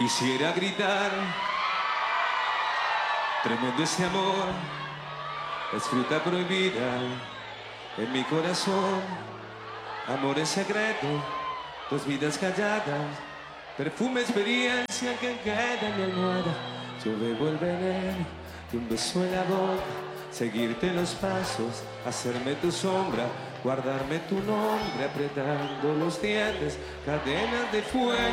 Quisiera gritar, tremendo ese amor, es fruta prohibida en mi corazón. Amor es secreto, dos vidas calladas, perfume, experiencia que queda en mi almohada. Yo bebo el veneno de un beso en la boca, seguirte los pasos, hacerme tu sombra, guardarme tu nombre, apretando los dientes, cadenas de fuego.